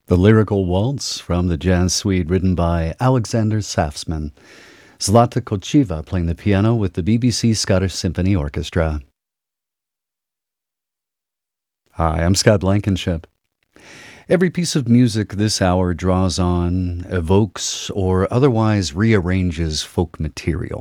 The Lyrical Waltz from the Jazz Suite written by Alexander Safsman. Zlata Kochiva playing the piano with the BBC Scottish Symphony Orchestra. Hi, I'm Scott Blankenship. Every piece of music this hour draws on, evokes, or otherwise rearranges folk material.